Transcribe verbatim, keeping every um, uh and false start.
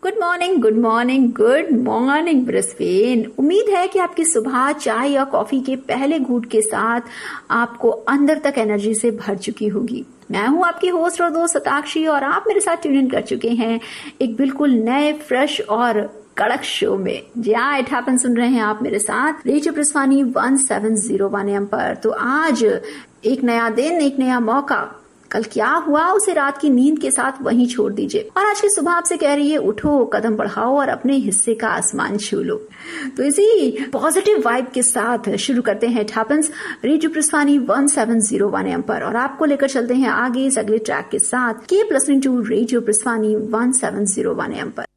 Good morning, good morning, good morning Brisbane. उम्मीद है कि आपकी सुबह चाय या कॉफी के पहले घूंट के साथ आपको अंदर तक एनर्जी से भर चुकी होगी। मैं हूं आपकी होस्ट और दोस्त सताक्षी और आप मेरे साथ ट्यून इन कर चुके हैं एक बिल्कुल नए, फ्रेश और कड़क शो में। जी हाँ, इट हैपन सुन रहे हैं आप मेरे साथ radio Brisbane one seven zero one M पर। तो आज एक नया दिन, एक नया मौका। कल क्या हुआ उसे रात की नींद के साथ वहीं छोड़ दीजिए और आज की सुबह आपसे कह रही है उठो, कदम बढ़ाओ और अपने हिस्से का आसमान छू लो। तो इसी पॉजिटिव वाइब के साथ शुरू करते हैं it happens radio Brisbane one seven zero one M पर और आपको लेकर चलते हैं आगे इस अगले ट्रैक के साथ। Keep listening to radio Brisbane one seven zero one M पर।